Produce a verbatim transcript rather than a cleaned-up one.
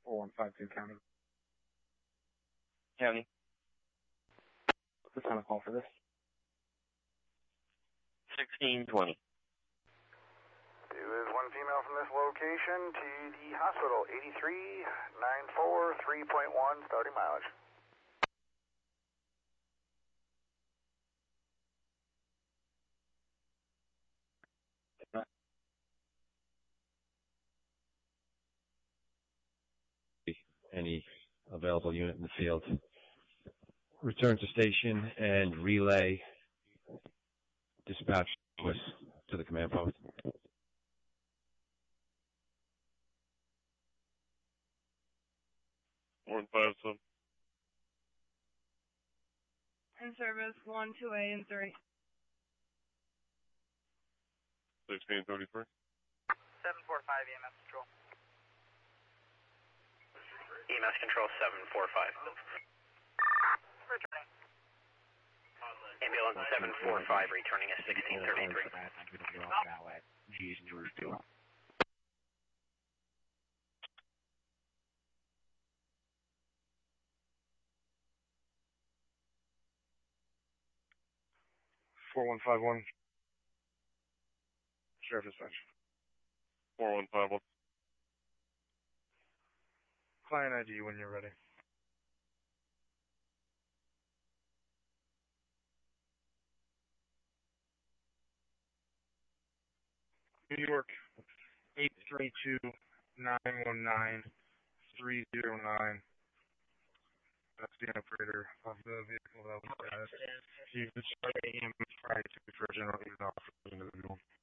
four one five two County. County. What's the time of call for this? sixteen twenty. There is one female from this location to the hospital, eighty-three nine four three point one, starting mileage. Any available unit in the field. Return to station and relay dispatch list to the command post. One five seven. In service, one, two A, and three. Sixteen thirty three. Seven four five E M S control. E M S control seven four five. Returning. Ambulance seven four five returning at sixteen thirty three. four one five one. Sheriff Dispatch. Four one five one. Client I D when you're ready. New York, eight three two nine one nine three zero nine. That's the operator of the vehicle that was status. You've been starting A M Friday for a general aid officer individual.